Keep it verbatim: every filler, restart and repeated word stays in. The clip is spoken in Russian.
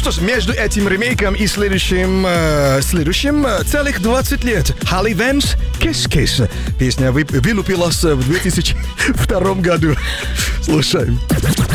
что ж, между этим ремейком и следующим, э, следующим э, целых двадцать лет. Холли Вэнс «Kiss Kiss». Песня вы- вылупилась в две тысячи втором году. Слушаем.